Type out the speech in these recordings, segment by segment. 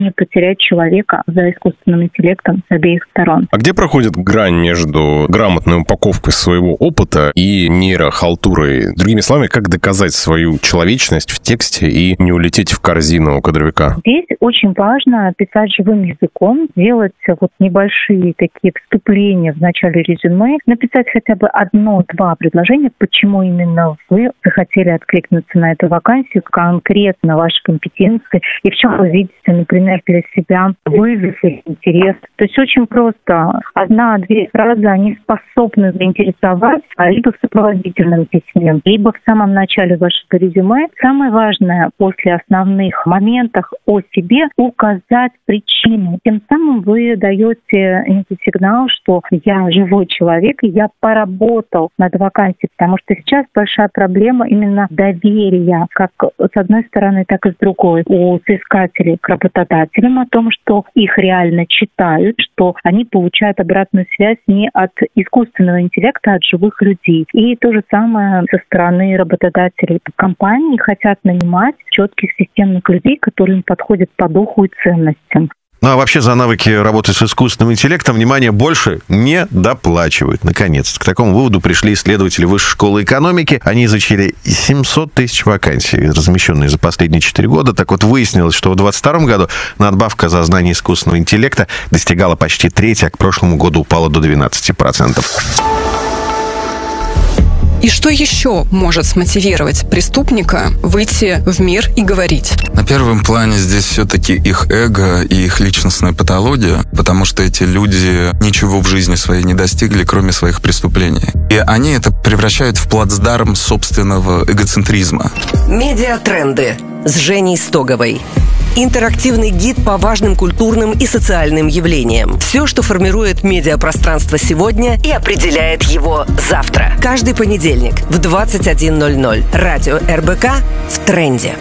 не потерять человека за искусственным интеллектом с обеих сторон. А где проходит грань между грамотной упаковкой своего опыта и нейрохалтурой? Другими словами, как доказать свою человечность в тексте и не улететь в корзину кадровика? Здесь очень важно писать живым языком, делать небольшие такие вступления в начале резюме, написать хотя бы 1-2 предложения, почему именно вы захотели откликнуться на эту вакансию, конкретно ваши компетенции и в чем вы видите, например, для себя вызов или интерес. То есть очень просто. 1-2 фразы, они способны заинтересовать либо в сопроводительном письме, либо в самом начале вашего резюме. Самое важное после основных моментов о себе указать причины. Тем самым вы даете некий сигнал, что я живой человек, и я поработал над вакансией, потому что сейчас большая проблема именно доверия, как с одной стороны, так и с другой, у соискателей к работодателям о том, что их реально читают, что они получают обратную связь не от искусственного интеллекта, а от живых людей. И то же самое со стороны работодателей. Компании хотят нанимать четких системных людей, которые им подходят по духу и ценностям. Ну, а вообще за навыки работы с искусственным интеллектом, внимание, больше не доплачивают. Наконец-то. К такому выводу пришли исследователи Высшей школы экономики. Они изучили 700 тысяч вакансий, размещенные за последние 4 года. Так вот, выяснилось, что в 2022 году надбавка за знание искусственного интеллекта достигала почти трети, а к прошлому году упала до 12%. И что еще может смотивировать преступника выйти в мир и говорить? На первом плане здесь все-таки их эго и их личностная патология, потому что эти люди ничего в жизни своей не достигли, кроме своих преступлений. И они это превращают в плацдарм собственного эгоцентризма. Медиатренды с Женей Стоговой. Интерактивный гид по важным культурным и социальным явлениям. Все, что формирует медиапространство сегодня и определяет его завтра. Каждый понедельник в 21:00. Радио РБК в тренде.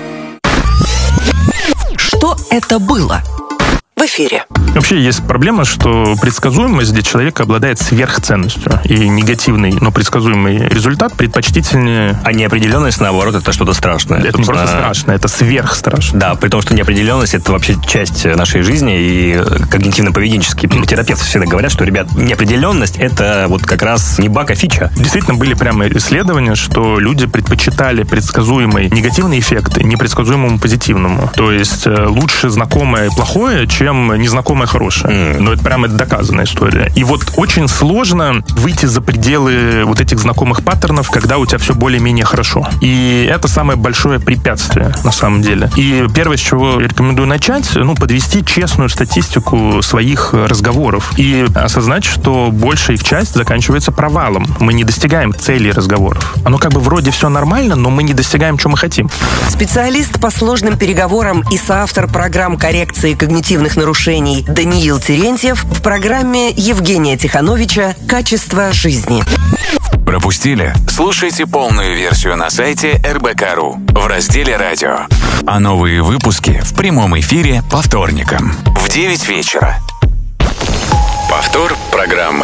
Что это было? В эфире. Вообще есть проблема, что предсказуемость для человека обладает сверхценностью. И негативный, но предсказуемый результат предпочтительнее... А неопределенность, наоборот, это что-то страшное. Это не просто страшно, это сверхстрашно. Да, при том, что неопределенность — это вообще часть нашей жизни. И когнитивно-поведенческие терапевты всегда говорят, что, ребят, неопределенность — это вот как раз не баг, а фича. Действительно, были прямо исследования, что люди предпочитали предсказуемый негативный эффект непредсказуемому позитивному. То есть лучше знакомое плохое, чем незнакомое хорошее. Но это прямо доказанная история. И вот очень сложно выйти за пределы вот этих знакомых паттернов, когда у тебя все более-менее хорошо. И это самое большое препятствие, на самом деле. И первое, с чего я рекомендую начать, подвести честную статистику своих разговоров и осознать, что большая их часть заканчивается провалом. Мы не достигаем целей разговоров. Оно вроде все нормально, но мы не достигаем, что мы хотим. Специалист по сложным переговорам и соавтор программ коррекции когнитивных нарушений Даниил Терентьев в программе Евгения Тихановича «Качество жизни». Пропустили? Слушайте полную версию на сайте rbk.ru в разделе «Радио». А новые выпуски в прямом эфире по вторникам в 9 вечера. Повтор программы.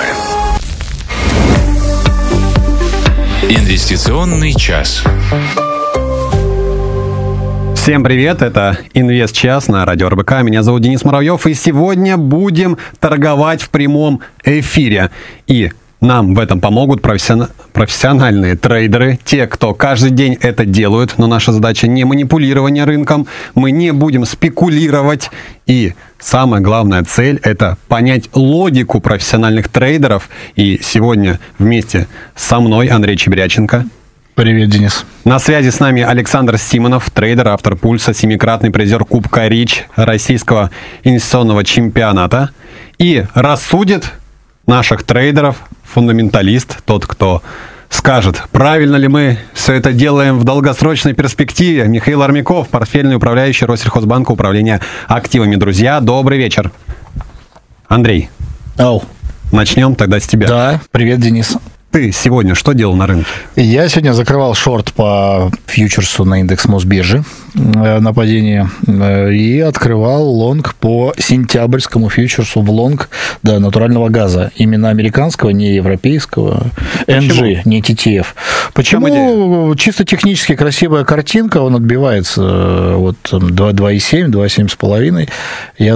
Инвестиционный час. Всем привет, это Инвестчас на радио РБК. Меня зовут Денис Муравьев, и сегодня будем торговать в прямом эфире. И нам в этом помогут профессиональные трейдеры, те, кто каждый день это делают. Но наша задача не манипулирование рынком, мы не будем спекулировать. И самая главная цель – это понять логику профессиональных трейдеров. И сегодня вместе со мной Андрей Чебряченко. Привет, Денис. На связи с нами Александр Симонов, трейдер, автор «Пульса», 7-кратный призер Кубка РИЧ, российского инвестиционного чемпионата. И рассудит наших трейдеров фундаменталист, тот, кто скажет, правильно ли мы все это делаем в долгосрочной перспективе. Михаил Армяков, портфельный управляющий Россельхозбанка управления активами. Друзья, добрый вечер. Андрей. Ау. Начнем тогда с тебя. Да, привет, Денис. ты сегодня что делал на рынке? Я сегодня закрывал шорт по фьючерсу на индекс Мосбиржи на падение и открывал лонг по сентябрьскому фьючерсу в лонг натурального газа. Именно американского, не европейского. NG, не TTF. Почему? Чисто технически красивая картинка, он отбивается 2,7, 2,7,5. Я